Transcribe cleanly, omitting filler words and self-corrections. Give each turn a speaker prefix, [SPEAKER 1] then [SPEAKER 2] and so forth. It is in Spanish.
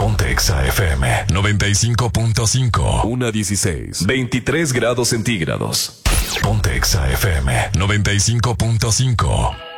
[SPEAKER 1] Ponte Exa FM 95.5.
[SPEAKER 2] 1:16.
[SPEAKER 1] 23 grados centígrados. Ponte Exa FM 95.5.